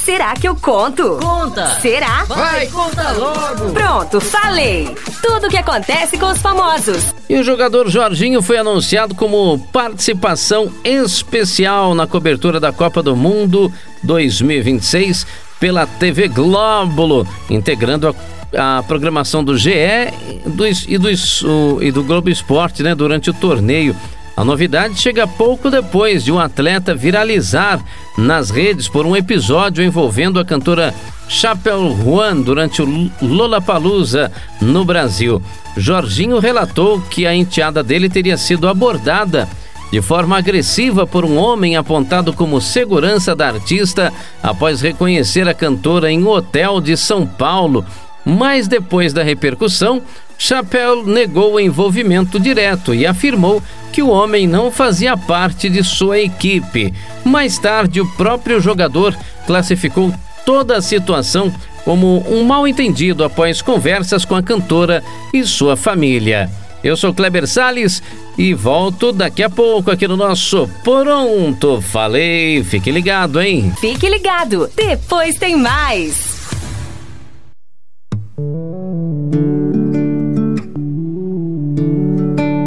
Será que eu conto? Conta! Será? Vai, conta logo! Pronto, falei! Tudo o que acontece com os famosos. E o jogador Jorginho foi anunciado como participação especial na cobertura da Copa do Mundo 2026 pela TV Glóbulo, integrando a programação do GE e do Globo Esporte, né, durante o torneio. A novidade chega pouco depois de um atleta viralizar nas redes por um episódio envolvendo a cantora Chappell Roan durante o Lollapalooza no Brasil. Jorginho relatou que a enteada dele teria sido abordada de forma agressiva por um homem apontado como segurança da artista após reconhecer a cantora em um hotel de São Paulo. Mas depois da repercussão, Chappell negou o envolvimento direto e afirmou que o homem não fazia parte de sua equipe. Mais tarde, o próprio jogador classificou toda a situação como um mal-entendido após conversas com a cantora e sua família. Eu sou Kleber Salles e volto daqui a pouco aqui no nosso Pronto Falei. Fique ligado, hein? Fique ligado, depois tem mais.